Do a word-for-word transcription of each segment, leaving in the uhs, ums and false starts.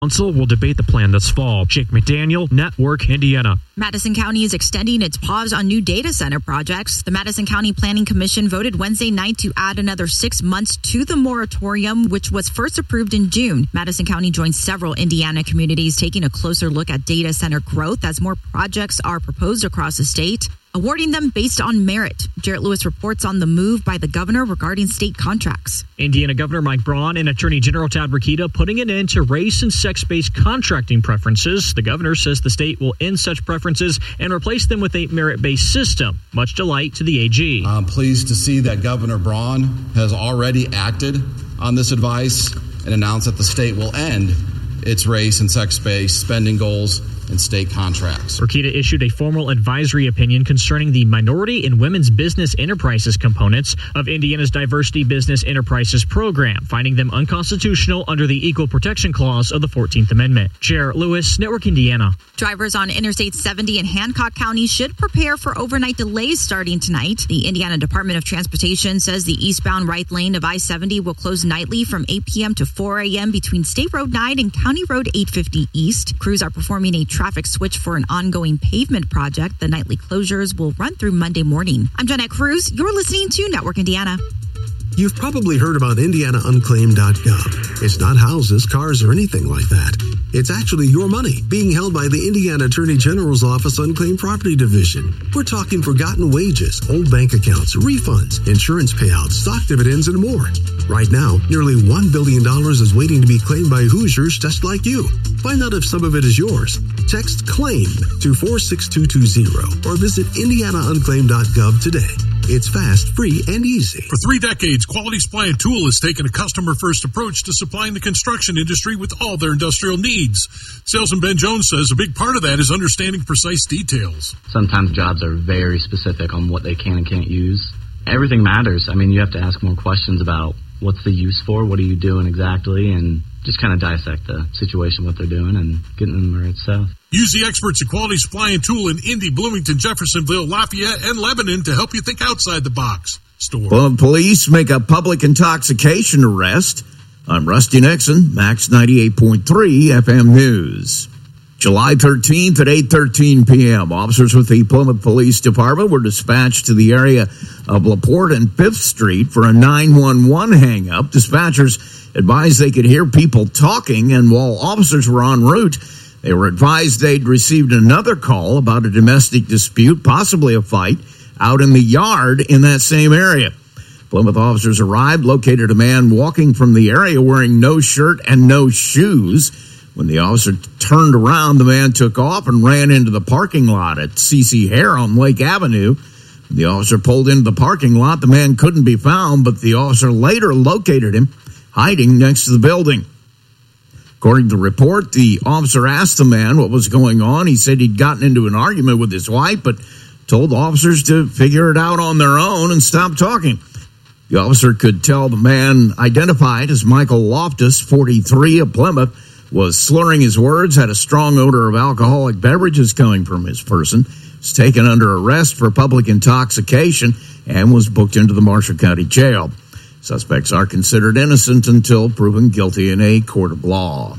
Council will debate the plan this fall. Jake McDaniel, Network Indiana. Madison County is extending its pause on new data center projects. The Madison County Planning Commission voted Wednesday night to add another six months to the moratorium, which was first approved in June. Madison County joins several Indiana communities taking a closer look at data center growth as more projects are proposed across the state, awarding them based on merit. Jarrett Lewis reports on the move by the governor regarding state contracts. Indiana Governor Mike Braun and Attorney General Tad Rokita putting an end to race and sex-based contracting preferences. The governor says the state will end such preferences and replace them with a merit-based system, much delight to the A G. I'm pleased to see that Governor Braun has already acted on this advice and announced that the state will end its race and sex-based spending goals and state contracts. Rokita issued a formal advisory opinion concerning the minority and women's business enterprises components of Indiana's Diversity Business Enterprises program, finding them unconstitutional under the Equal Protection Clause of the fourteenth Amendment. Jarrett Lewis, Network Indiana. Drivers on Interstate seventy in Hancock County should prepare for overnight delays starting tonight. The Indiana Department of Transportation says the eastbound right lane of I seventy will close nightly from eight p.m. to four a.m. between State Road nine and County Road eight fifty East. Crews are performing a traffic switch for an ongoing pavement project. The nightly closures will run through Monday morning. I'm Jeanette Cruz. You're listening to Network Indiana. You've probably heard about Indiana Unclaimed dot gov. It's not houses, cars, or anything like that. It's actually your money being held by the Indiana Attorney General's Office Unclaimed Property Division. We're talking forgotten wages, old bank accounts, refunds, insurance payouts, stock dividends, and more. Right now, nearly one billion dollars is waiting to be claimed by Hoosiers just like you. Find out if some of it is yours. Text CLAIM to four six two two zero or visit Indiana Unclaimed dot gov today. It's fast, free, and easy. For three decades, Quality Supply and Tool has taken a customer-first approach to supplying the construction industry with all their industrial needs. Salesman Ben Jones says a big part of that is understanding precise details. Sometimes jobs are very specific on what they can and can't use. Everything matters. I mean, you have to ask more questions about what's the use for, what are you doing exactly, and just kind of dissect the situation, what they're doing, and getting them the right stuff. Use the experts at Quality Supply and Tool in Indy, Bloomington, Jeffersonville, Lafayette, and Lebanon to help you think outside the box. Store. Well, police make a public intoxication arrest. I'm Rusty Nixon, Max ninety-eight point three F M News. July thirteenth at eight thirteen p.m., officers with the Plymouth Police Department were dispatched to the area of LaPorte and fifth Street for a nine one one hang-up. Dispatchers advised they could hear people talking, and while officers were en route, they were advised they'd received another call about a domestic dispute, possibly a fight, out in the yard in that same area. Plymouth officers arrived, located a man walking from the area wearing no shirt and no shoes. When the officer turned around, the man took off and ran into the parking lot at C C Hare on Lake Avenue. When the officer pulled into the parking lot, the man couldn't be found, but the officer later located him hiding next to the building. According to the report, the officer asked the man what was going on. He said he'd gotten into an argument with his wife, but told officers to figure it out on their own and stop talking. The officer could tell the man, identified as Michael Loftus, forty-three, of Plymouth, was slurring his words, had a strong odor of alcoholic beverages coming from his person, was taken under arrest for public intoxication, and was booked into the Marshall County Jail. Suspects are considered innocent until proven guilty in a court of law.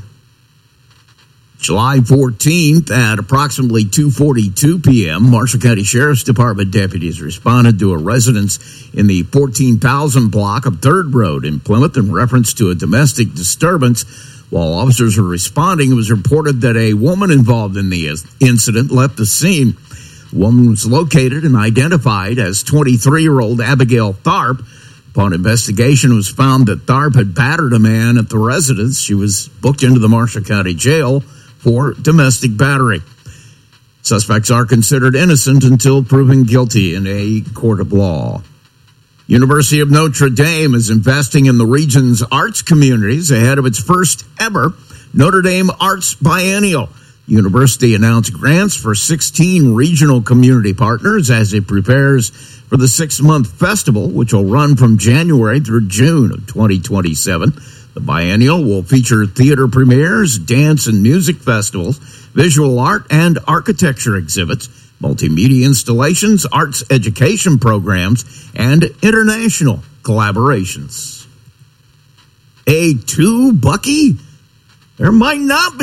July fourteenth at approximately two forty-two p.m., Marshall County Sheriff's Department deputies responded to a residence in the fourteen thousand block of third Road in Plymouth in reference to a domestic disturbance. While officers were responding, it was reported that a woman involved in the incident left the scene. The woman was located and identified as twenty-three-year-old Abigail Tharp. Upon investigation, it was found that Tharp had battered a man at the residence. She was booked into the Marshall County Jail for domestic battery. Suspects are considered innocent until proven guilty in a court of law. University of Notre Dame is investing in the region's arts communities ahead of its first ever Notre Dame Arts Biennial. The university announced grants for sixteen regional community partners as it prepares for the six-month festival, which will run from January through June of twenty twenty-seven. The biennial will feature theater premieres, dance and music festivals, visual art and architecture exhibits, multimedia installations, arts education programs, and international collaborations. A two, Bucky? there might not be